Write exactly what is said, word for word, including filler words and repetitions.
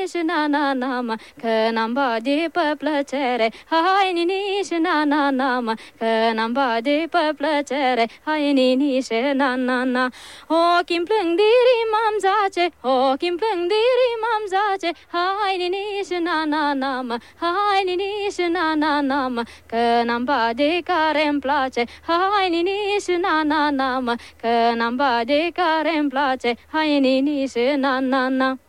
și na na na mă, că n-am băut de pe plăcere. Hai nini și na na na mă, că n-am băut de pe plăcere. Hai nini și na na na. Ochii-mi plâng de rimam zace, ochii-mi plâng de rimam zace. Hai nini și na na na mă, hai nini și na na na mă, că n-am băut de care-mi place. Hai nini și na na na mă, că n-am băut de care-mi place. Hai nini și na na na.